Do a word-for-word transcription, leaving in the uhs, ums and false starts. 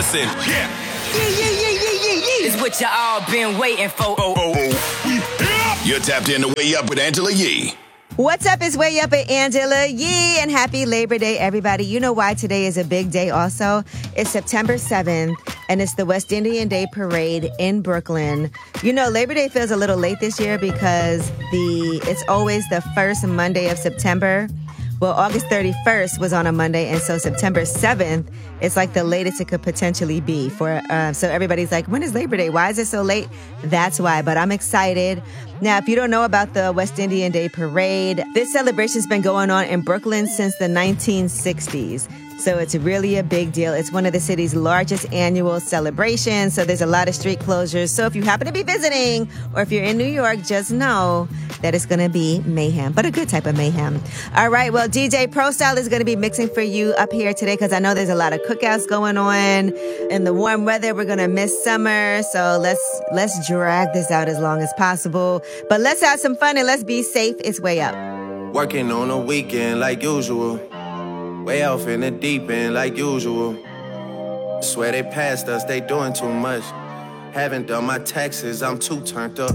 listen. Yeah. Yeah, yeah, yeah, yeah, yeah, yeah. It's what you all been waiting for. Oh, oh, oh. You're tapped in the Way Up with Angela Yee. What's up? It's Way Up with Angela Yee, and happy Labor Day, everybody. You know why today is a big day also? It's September seventh, and it's the West Indian Day Parade in Brooklyn. You know, Labor Day feels a little late this year because the it's always the first Monday of September. Well, August thirty-first was on a Monday, and so September seventh is like the latest it could potentially be. For uh, So everybody's like, when is Labor Day? Why is it so late? That's why, but I'm excited. Now, if you don't know about the West Indian Day Parade, this celebration's been going on in Brooklyn since the nineteen sixties. So it's really a big deal. It's one of the city's largest annual celebrations. So there's a lot of street closures. So if you happen to be visiting or if you're in New York, just know that it's going to be mayhem, but a good type of mayhem. All right. Well, D J Pro Style is going to be mixing for you up here today because I know there's a lot of cookouts going on. In the warm weather, we're going to miss summer. So let's let's drag this out as long as possible. But let's have some fun and let's be safe. It's Way Up. Working on a weekend like usual. Way off in the deep end like usual. Swear they passed us, they doing too much. Haven't done my taxes, I'm too turned up.